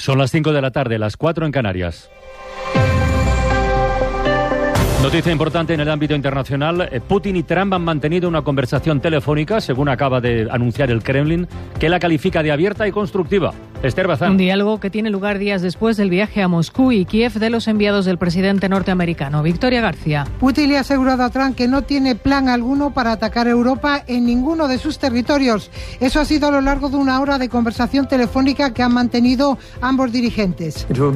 Son las 5 de la tarde, las 4 en Canarias. Noticia importante en el ámbito internacional. Putin y Trump han mantenido una conversación telefónica, según acaba de anunciar el Kremlin, que la califica de abierta y constructiva. Esther Bazán. Un diálogo que tiene lugar días después del viaje a Moscú y Kiev de los enviados del presidente norteamericano. Victoria García. Putin le ha asegurado a Trump que no tiene plan alguno para atacar Europa en ninguno de sus territorios. Eso ha sido a lo largo de una hora de conversación telefónica que han mantenido ambos dirigentes. Con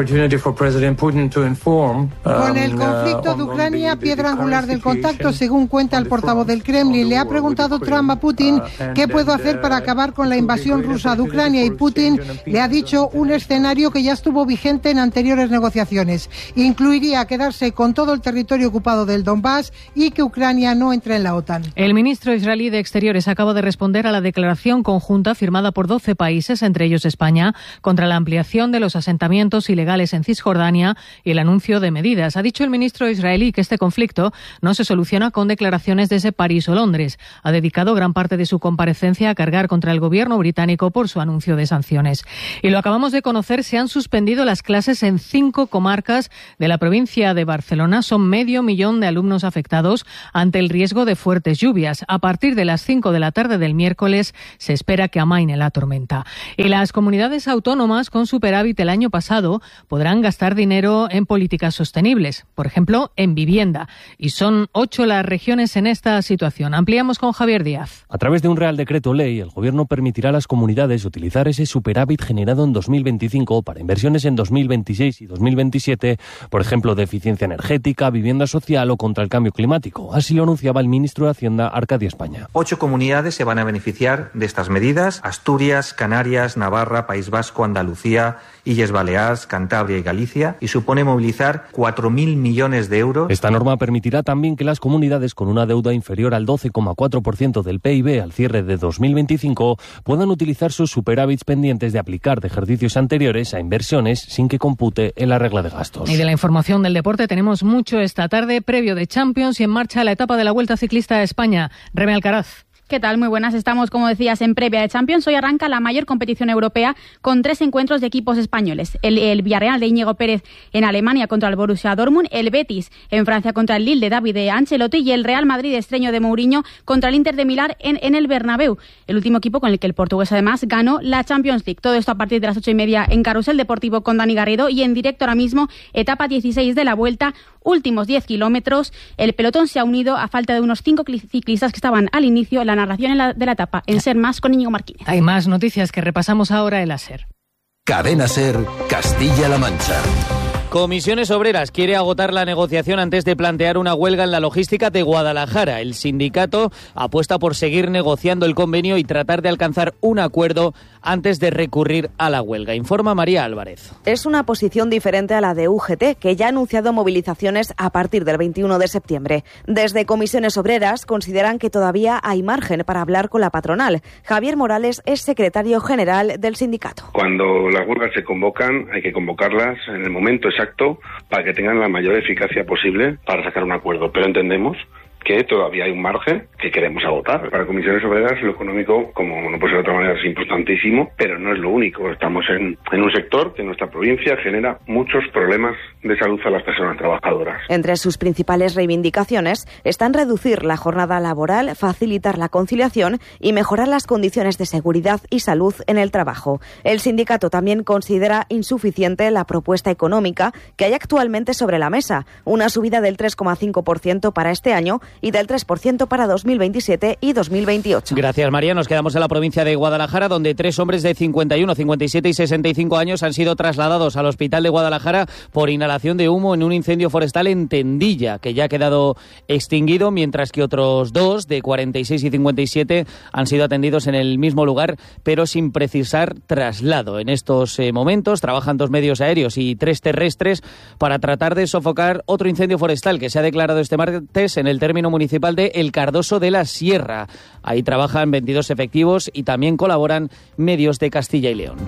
el conflicto de Ucrania, piedra angular del contacto, según cuenta el portavoz del Kremlin. Le ha preguntado Trump a Putin qué puedo hacer para acabar con la invasión rusa de Ucrania, y Putin le ha dicho un escenario que ya estuvo vigente en anteriores negociaciones. Incluiría quedarse con todo el territorio ocupado del Donbass y que Ucrania no entre en la OTAN. El ministro israelí de Exteriores acaba de responder a la declaración conjunta firmada por 12 países, entre ellos España, contra la ampliación de los asentamientos ilegales en Cisjordania y el anuncio de medidas. Ha dicho el ministro israelí que este conflicto no se soluciona con declaraciones desde París o Londres. Ha dedicado gran parte de su comparecencia a cargar contra el gobierno británico por su anuncio de sanciones. Y lo acabamos de conocer, se han suspendido las clases en 5 comarcas de la provincia de Barcelona. Son 500.000 de alumnos afectados ante el riesgo de fuertes lluvias. A partir de las 5 de la tarde del miércoles se espera que amaine la tormenta. Y las comunidades autónomas con superávit el año pasado podrán gastar dinero en políticas sostenibles, por ejemplo, en vivienda. Y son 8 las regiones en esta situación. Ampliamos con Javier Díaz. A través de un Real Decreto Ley, el Gobierno permitirá a las comunidades utilizar ese superávit generado en 2025 para inversiones en 2026 y 2027, por ejemplo, de eficiencia energética, vivienda social o contra el cambio climático. Así lo anunciaba el ministro de Hacienda, Arcadio España. 8 comunidades se van a beneficiar de estas medidas: Asturias, Canarias, Navarra, País Vasco, Andalucía, Illes Baleares, Cantabria y Galicia, y supone movilizar 4.000 millones de euros. Esta norma permitirá también que las comunidades con una deuda inferior al 12,4% del PIB al cierre de 2025 puedan utilizar sus superávits pendientes de aplicar de ejercicios anteriores a inversiones sin que compute en la regla de gastos. Y de la información del deporte tenemos mucho esta tarde, previo de Champions y en marcha la etapa de la Vuelta Ciclista a España. Reme Alcaraz. ¿Qué tal? Muy buenas. Estamos, como decías, en previa de Champions. Hoy arranca la mayor competición europea con 3 encuentros de equipos españoles. El Villarreal de Íñigo Pérez en Alemania contra el Borussia Dortmund, el Betis en Francia contra el Lille de David de Ancelotti y el Real Madrid estreño de Mourinho contra el Inter de Milán en el Bernabéu. El último equipo con el que el portugués además ganó la Champions League. Todo esto a partir de las 8:30 en Carrusel Deportivo con Dani Garrido y en directo ahora mismo, etapa 16 de la Vuelta, últimos 10 kilómetros. El pelotón se ha unido a falta de unos 5 ciclistas que estaban al inicio. La narración de la etapa en Ser Más con Íñigo Martínez. Hay más noticias que repasamos ahora en la Ser. Cadena Ser, Castilla-La Mancha. Comisiones Obreras quiere agotar la negociación antes de plantear una huelga en la logística de Guadalajara. El sindicato apuesta por seguir negociando el convenio y tratar de alcanzar un acuerdo antes de recurrir a la huelga. Informa María Álvarez. Es una posición diferente a la de UGT, que ya ha anunciado movilizaciones a partir del 21 de septiembre. Desde Comisiones Obreras consideran que todavía hay margen para hablar con la patronal. Javier Morales es secretario general del sindicato. Cuando las huelgas se convocan, hay que convocarlas en el momento exacto para que tengan la mayor eficacia posible para sacar un acuerdo. Pero entendemos que todavía hay un margen que queremos agotar. Para Comisiones Obreras lo económico, como no puede ser de otra manera, es importantísimo, pero no es lo único. Estamos en un sector que en nuestra provincia genera muchos problemas de salud a las personas trabajadoras. Entre sus principales reivindicaciones están reducir la jornada laboral, facilitar la conciliación y mejorar las condiciones de seguridad y salud en el trabajo. El sindicato también considera insuficiente la propuesta económica que hay actualmente sobre la mesa, una subida del 3,5% para este año y del 3% para 2027 y 2028. Gracias, María. Nos quedamos en la provincia de Guadalajara, donde 3 hombres de 51, 57 y 65 años han sido trasladados al hospital de Guadalajara por inhalación de humo en un incendio forestal en Tendilla, que ya ha quedado extinguido, mientras que otros 2 de 46 y 57 han sido atendidos en el mismo lugar, pero sin precisar traslado. En estos momentos trabajan 2 medios aéreos y 3 terrestres para tratar de sofocar otro incendio forestal que se ha declarado este martes en el término municipal de El Cardoso de la Sierra. Ahí trabajan 22 efectivos y también colaboran medios de Castilla y León.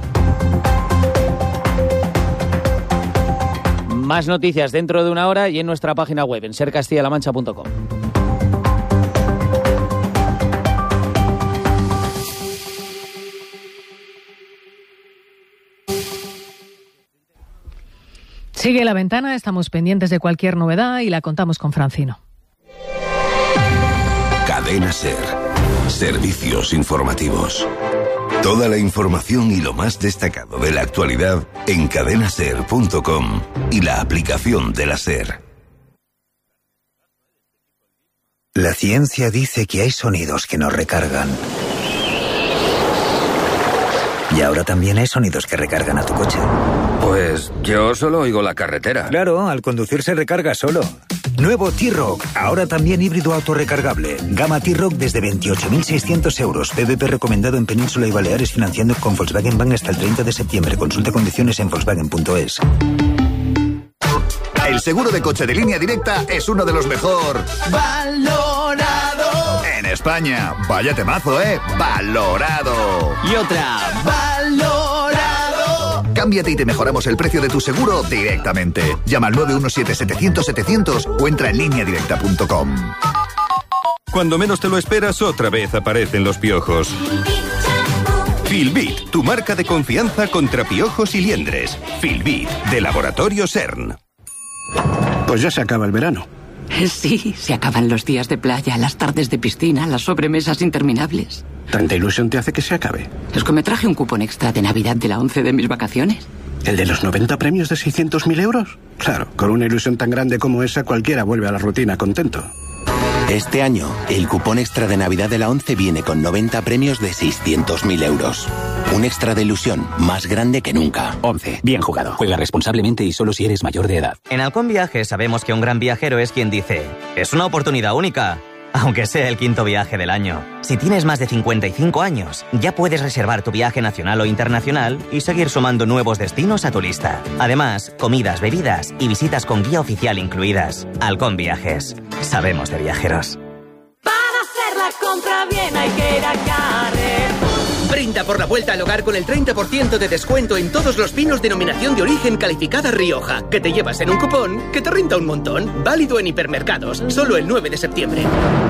Más noticias dentro de una hora y en nuestra página web en sercastillalamancha.com. Sigue La Ventana, estamos pendientes de cualquier novedad y la contamos con Francino. Cadena SER. Servicios informativos. Toda la información y lo más destacado de la actualidad en cadenaser.com y la aplicación de la SER. La ciencia dice que hay sonidos que nos recargan. Y ahora también hay sonidos que recargan a tu coche. Pues yo solo oigo la carretera. Claro, al conducir se recarga solo. Nuevo T-Roc, ahora también híbrido autorrecargable. Gama T-Roc desde 28.600 euros. PVP recomendado en Península y Baleares, financiando con Volkswagen Bank hasta el 30 de septiembre. Consulta condiciones en volkswagen.es. El seguro de coche de Línea Directa es uno de los mejor valorado en España. Vaya temazo, ¿eh? Valorado. Y otra, valorado. Cámbiate y te mejoramos el precio de tu seguro directamente. Llama al 917-700-700 o entra en lineadirecta.com. Cuando menos te lo esperas, otra vez aparecen los piojos. Filbit, tu marca de confianza contra piojos y liendres. Filbit, de Laboratorio CERN. Pues ya se acaba el verano. Sí, se acaban los días de playa, las tardes de piscina, las sobremesas interminables. ¿Tanta ilusión te hace que se acabe? Es que me traje un cupón extra de Navidad de la 11 de mis vacaciones. ¿El de los 90 premios de 600.000 euros? Claro, con una ilusión tan grande como esa, cualquiera vuelve a la rutina contento. Este año, el cupón extra de Navidad de la 11 viene con 90 premios de 600.000 euros. Un extra de ilusión más grande que nunca. 11. Bien jugado. Juega responsablemente y solo si eres mayor de edad. En Halcón Viajes sabemos que un gran viajero es quien dice: es una oportunidad única, aunque sea el 5º viaje del año. Si tienes más de 55 años, ya puedes reservar tu viaje nacional o internacional y seguir sumando nuevos destinos a tu lista. Además, comidas, bebidas y visitas con guía oficial incluidas. Halcón Viajes. Sabemos de viajeros. Para hacer la compra bien hay que ir a Carrefour. Brinda por la vuelta al hogar con el 30% de descuento en todos los vinos denominación de origen calificada Rioja, que te llevas en un cupón que te renta un montón. Válido en hipermercados, solo el 9 de septiembre.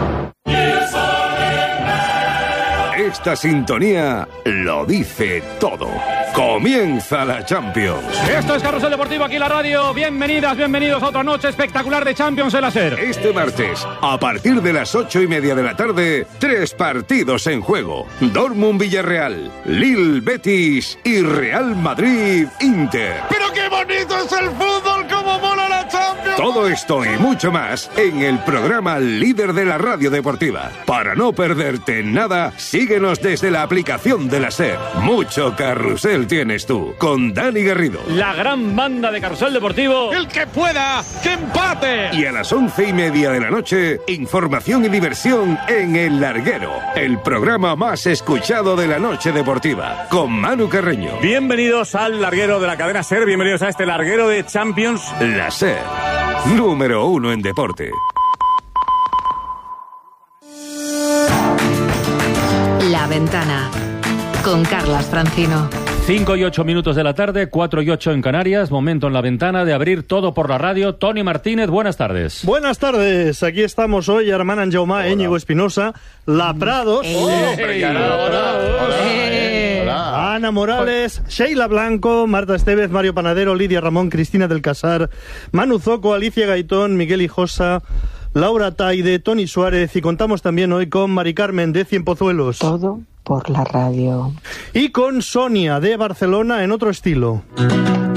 Esta sintonía lo dice todo. Comienza la Champions. Esto es Carrusel Deportivo, aquí en la radio. Bienvenidas, bienvenidos a otra noche espectacular de Champions en la SER. Este martes, a partir de las 8:30 de la tarde, 3 partidos en juego. Dortmund-Villarreal, Lille-Betis y Real Madrid-Inter. ¡Pero qué bonito es el fútbol! ¡Cómo mola la Champions! Todo esto y mucho más en el programa líder de la radio deportiva. Para no perderte nada, síguenos desde la aplicación de la SER. Mucho carrusel tienes tú, con Dani Garrido. La gran banda de Carrusel Deportivo. ¡El que pueda, que empate! Y a las 11:30 de la noche, información y diversión en El Larguero, el programa más escuchado de la noche deportiva, con Manu Carreño. Bienvenidos al Larguero de la cadena SER, bienvenidos a este Larguero de Champions. La SER, número 1 en deporte. La Ventana, con Carlas Francino. 5 y 8 minutos de la tarde, 4 y 8 en Canarias, momento en La Ventana de abrir todo por la radio. Tony Martínez, buenas tardes. Buenas tardes, aquí estamos hoy, Armand Anjaumá, Íñigo Espinosa, La Prados, Ana Morales, Sheila Blanco, Marta Estevez, Mario Panadero, Lidia Ramón, Cristina del Casar, Manu Zoco, Alicia Gaitón, Miguel Hijosa, Laura Taide, Tony Suárez, y contamos también hoy con Mari Carmen de Cienpozuelos. Todo por la radio. Y con Sonia de Barcelona en otro estilo.